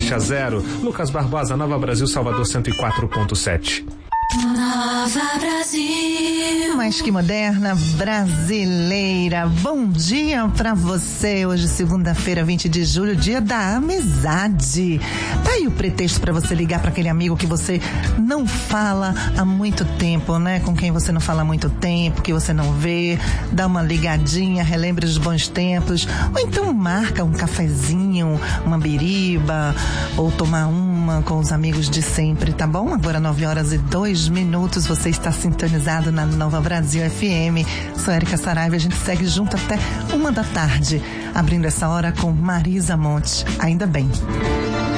0. Lucas Barbosa, Nova Brasil, Salvador 104.7. Nova Brasil. Mais que moderna, brasileira. Bom dia pra você. Hoje, segunda-feira, 20 de julho, dia da amizade. Tá aí o pretexto pra você ligar pra aquele amigo que você não fala há muito tempo, né? Com quem você não fala há muito tempo, que você não vê. Dá uma ligadinha, relembre os bons tempos. Ou então marca um cafezinho, uma biriba, ou tomar uma com os amigos de sempre, tá bom? Agora 9h02, você está sintonizado na Nova Brasil FM. Sou Érica Saraiva, a gente segue junto até 1 da tarde, abrindo essa hora com Marisa Monte. Ainda bem.